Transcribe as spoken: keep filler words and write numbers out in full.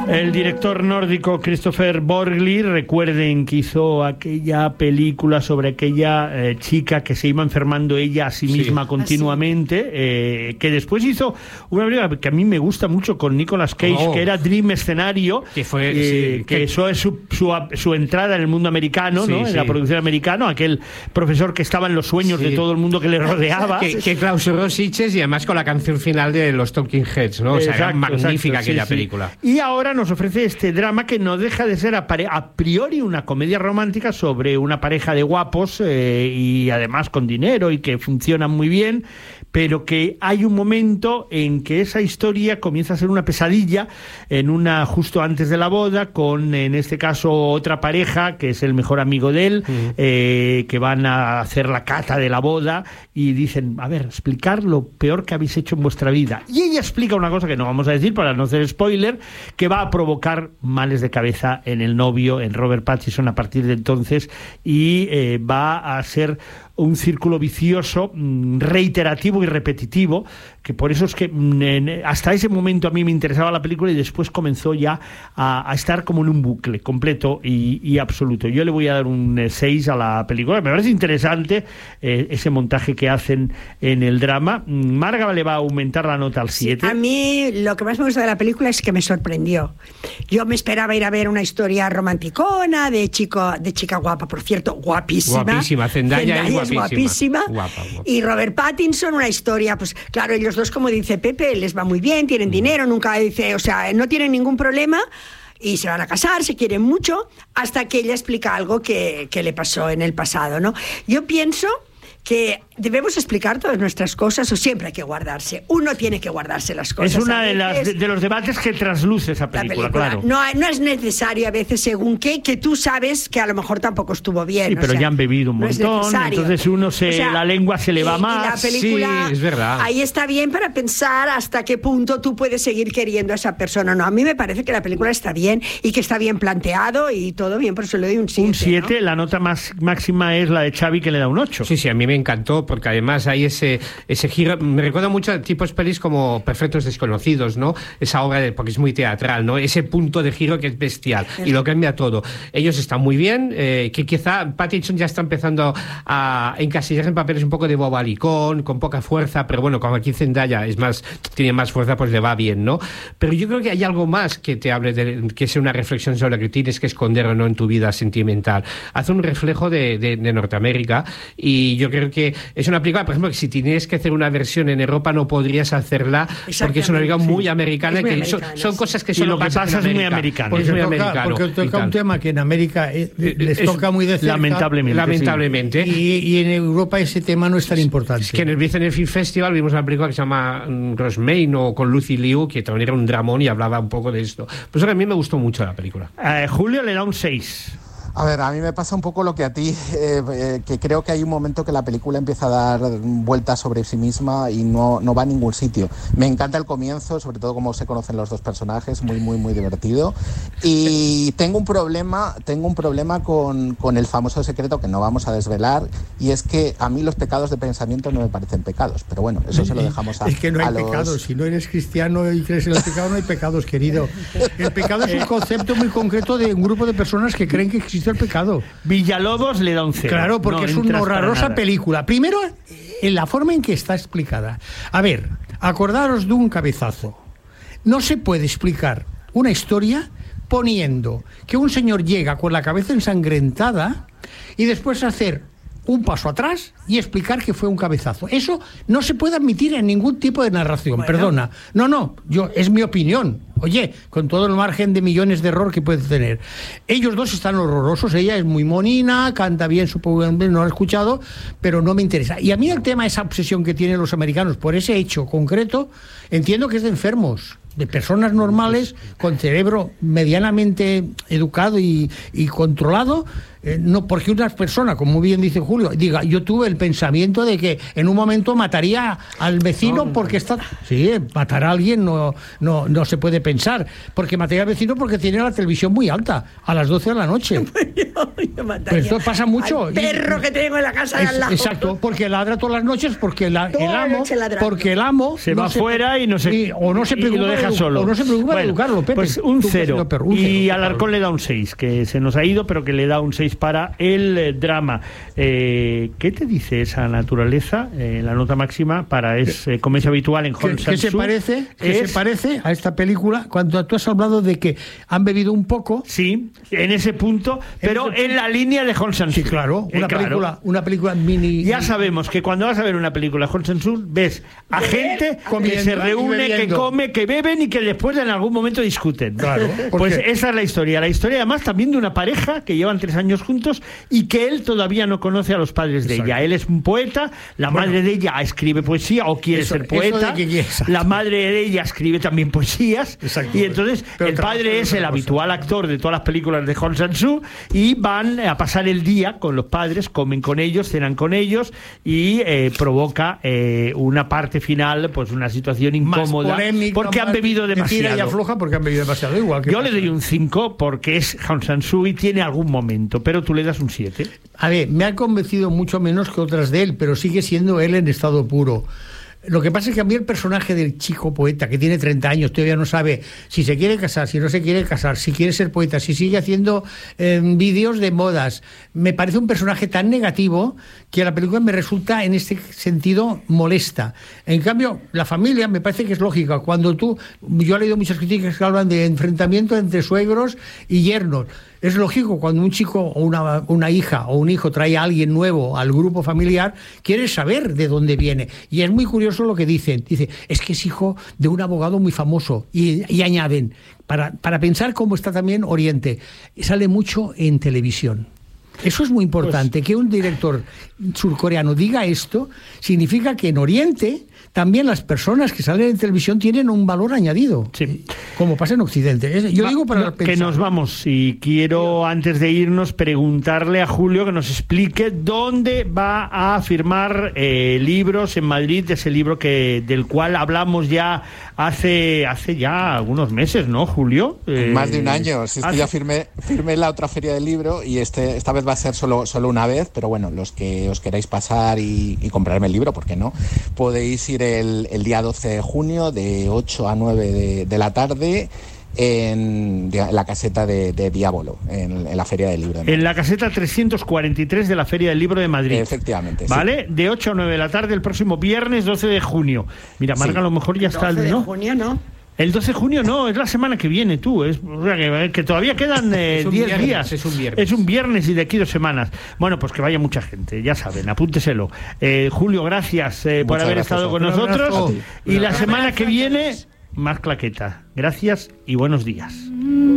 El director nórdico Christopher Borgli, recuerden que hizo aquella película sobre aquella eh, chica que se iba enfermando ella a sí misma sí. continuamente, ¿Ah, sí? eh, que después hizo una película que a mí me gusta mucho con Nicolas Cage, oh. que era Dream Escenario, que fue eh, sí, que que... eso es su, su, su entrada en el mundo americano, sí, ¿no? Sí. En la producción americana, aquel profesor que estaba en los sueños sí. de todo el mundo que le rodeaba. Que, que clausuró Sitges y además con la canción final de los Talking Heads, ¿no? O sea, exacto, era magnífica exacto, aquella sí, película. Sí. Y ahora nos ofrece este drama que no deja de ser a, a priori una comedia romántica sobre una pareja de guapos eh, y además con dinero y que funcionan muy bien, pero que hay un momento en que esa historia comienza a ser una pesadilla, en una justo antes de la boda, con en este caso otra pareja que es el mejor amigo de él, uh-huh. eh, que van a hacer la cata de la boda y dicen, a ver, explicar lo peor que habéis hecho en vuestra vida. Y ella explica una cosa que no vamos a decir para no hacer spoiler, que va a provocar males de cabeza en el novio, en Robert Pattinson a partir de entonces, y eh, va a ser un círculo vicioso, reiterativo y repetitivo, que por eso es que hasta ese momento a mí me interesaba la película y después comenzó ya a, a estar como en un bucle completo y, y absoluto. Yo le voy a dar un seis a la película. Me parece interesante eh, ese montaje que hacen en el drama. Marga le va a aumentar la nota al siete. Sí, a mí lo que más me gusta de la película es que me sorprendió. Yo me esperaba ir a ver una historia romanticona de chico, de chica guapa, por cierto, guapísima. Guapísima, Zendaya, Zendaya es guapísima. guapísima. Guapa, guapa. Y Robert Pattinson, una historia, pues claro, ellos dos, como dice Pepe, les va muy bien, tienen dinero, nunca dice, o sea, no tienen ningún problema y se van a casar, se quieren mucho, hasta que ella explica algo que, que le pasó en el pasado, ¿no? Yo pienso que debemos explicar todas nuestras cosas o siempre hay que guardarse. Uno tiene que guardarse las cosas. Es una de, las, de, de los debates que trasluce esa película, película. Claro. No, no es necesario a veces según qué, que tú sabes que a lo mejor tampoco estuvo bien. Sí, pero o sea, ya han bebido un montón, no entonces uno se, o sea, la lengua se le va y, más. Y la película, sí, es verdad. Ahí está bien para pensar hasta qué punto tú puedes seguir queriendo a esa persona. No, a mí me parece que la película está bien y que está bien planteado y todo bien, por eso le doy un siete. Un siete, ¿no? La nota más máxima es la de Xavi, que le da un ocho. Sí, sí, a mí me encantó porque además hay ese, ese giro, me recuerda mucho a tipos pelis como Perfectos Desconocidos, ¿no? Esa obra, de, porque es muy teatral, ¿no? Ese punto de giro que es bestial y lo cambia todo. Ellos están muy bien, eh, que quizá Pattinson ya está empezando a encasillar en papeles un poco de bobalicón, con poca fuerza, pero bueno, como aquí Zendaya es más, tiene más fuerza, pues le va bien, ¿no? Pero yo creo que hay algo más que te hable de, que es una reflexión sobre lo que tienes que esconder o no en tu vida sentimental. Hace un reflejo de, de, de Norteamérica y yo creo que es una película, por ejemplo, que si tienes que hacer una versión en Europa no podrías hacerla porque es una película muy sí. americana, muy que americana, son, son sí. cosas que y solo lo que pasan pasa en es muy América. americano. Porque Es muy toca, americano. porque toca un tema que en América eh, les es, toca muy de cerca. Lamentablemente. Lamentablemente. Sí. Y, y en Europa ese tema no es tan importante. Es que en el Vicenez Film Festival vimos una película que se llama Rosemaine o con Lucy Liu, que también era un dramón y hablaba un poco de esto. Pues a mí me gustó mucho la película. Eh, Julio le da un seis. A ver, a mí me pasa un poco lo que a ti, eh, eh, que creo que hay un momento que la película empieza a dar vueltas sobre sí misma y no, no va a ningún sitio. Me encanta el comienzo, sobre todo cómo se conocen los dos personajes, muy, muy, muy divertido. Y tengo un problema, tengo un problema con, con el famoso secreto que no vamos a desvelar, y es que a mí los pecados de pensamiento no me parecen pecados, pero bueno, eso se lo dejamos a Es que no hay los... pecados, si no eres cristiano y crees en el pecado, no hay pecados, querido. El pecado es un concepto muy concreto de un grupo de personas que creen que existe el pecado. Villalobos le da un cero. Claro, porque no es una horrorosa nada. película. Primero, en la forma en que está explicada. A ver, acordaros de un cabezazo. No se puede explicar una historia poniendo que un señor llega con la cabeza ensangrentada y después hacer un paso atrás y explicar que fue un cabezazo. Eso no se puede admitir en ningún tipo de narración, bueno. Perdona. No, no, yo es mi opinión. Oye, con todo el margen de millones de error que puede tener. Ellos dos están horrorosos, ella es muy monina, canta bien, supongo que no lo he escuchado, pero no me interesa. Y a mí el tema, esa obsesión que tienen los americanos por ese hecho concreto, entiendo que es de enfermos, de personas normales, con cerebro medianamente educado y, y controlado, eh, no porque una persona, como bien dice Julio, diga, yo tuve el pensamiento de que en un momento mataría al vecino no, porque está... Sí, matar a alguien no, no, no se puede pensar, porque mataría al vecino porque tiene la televisión muy alta, a las doce de la noche. Yo mataría Pues esto pasa mucho. al perro que tengo en la casa de Es- al lado. Exacto, porque ladra todas las noches, porque la- Toda el la amo, noche ladrando. porque el amo Se va fuera y no se, y- o no se y preocupa lo de deja edu- solo. o no se preocupa de Bueno, educarlo, Pepe. Pues un Tú, cero. pues, perro, un y cero, Alarcón claro. le da un seis, que se nos ha ido, pero que le da un seis para el eh, drama. Eh, ¿Qué te dice esa naturaleza? Eh, la nota máxima para es eh, comedia habitual en ¿Qué, Hong qué se Sang-soo parece? ¿Qué es- se parece a esta película cuando tú has hablado de que han bebido un poco? Sí, en ese punto, pero ese en la línea de Hong Sang-soo. Sí, claro, Eh, una claro. película, una película mini. Ya sabemos que cuando vas a ver una película de Hong Sang-soo ves a gente que comiendo se y reúne, que bebiendo. come, que beben y que después en algún momento discuten. Claro, ¿por Pues qué? esa es la historia. La historia además también de una pareja que llevan tres años juntos y que él todavía no conoce a los padres de Exacto. ella. Él es un poeta, la Bueno. madre de ella escribe poesía o quiere Eso- ser eso poeta, de que quiere, exacto. la madre de ella escribe también poesías Exacto. y entonces Pero el trabaja padre en es otra el cosa. habitual actor de todas las películas de Hong Sang-soo y van a pasar el día con los padres, comen con ellos, cenan con ellos y eh, provoca eh, una parte final, pues una situación más incómoda polémica, porque han más bebido de tira y demasiado. afloja porque han bebido demasiado, igual que Yo le pasa. doy un cinco porque es Hong Sang-soo y tiene algún momento, pero tú le das un siete. A ver, me ha convencido mucho menos que otras de él, pero sigue siendo él en estado puro. Lo que pasa es que a mí el personaje del chico poeta que tiene treinta años todavía no sabe si se quiere casar, si no se quiere casar, si quiere ser poeta, si sigue haciendo eh, vídeos de modas, me parece un personaje tan negativo que la película me resulta en este sentido molesta. En cambio, la familia me parece que es lógica. Cuando tú, yo he leído muchas críticas que hablan de enfrentamiento entre suegros y yernos. Es lógico, cuando un chico o una, una hija o un hijo trae a alguien nuevo al grupo familiar, quiere saber de dónde viene. Y es muy curioso lo que dicen. Dice, es que es hijo de un abogado muy famoso. Y, y añaden, para, para pensar cómo está también Oriente, sale mucho en televisión. Eso es muy importante, que un director surcoreano diga esto, significa que en Oriente también las personas que salen en televisión tienen un valor añadido, Sí. como pasa en Occidente. Es- Yo Va, digo para no, pensar. que nos vamos y quiero antes de irnos preguntarle a Julio que nos explique dónde va a firmar eh, libros en Madrid, de ese libro que del cual hablamos ya hace hace ya algunos meses, ¿no, Julio? Eh, Más de un año. Si es que hace- ya firmé, firmé la otra feria del libro y este esta vez va a ser solo, solo una vez, pero bueno, los que os queráis pasar y, y comprarme el libro, ¿por qué no? Podéis ir el, el día doce de junio de ocho a nueve de, de la tarde en, en la caseta de, de Diabolo, en, en la feria del libro. de Madrid. En la caseta trescientos cuarenta y tres de la Feria del Libro de Madrid. Efectivamente, sí. ¿Vale? De ocho a nueve de la tarde el próximo viernes doce de junio. Mira, Marga, Sí. a lo mejor ya está, doce de ¿no? junio, ¿no? El doce de junio no, es la semana que viene, tú. Es, o sea, que, que todavía quedan eh, Es un diez viernes, días. es un viernes. Es un viernes y de aquí dos semanas. Bueno, pues que vaya mucha gente, ya saben, apúnteselo. Eh, Julio, gracias eh, por Muchas haber gracias, estado con un nosotros. abrazo. Y la Un semana abrazo que a viene, todos. más claqueta. Gracias y buenos días.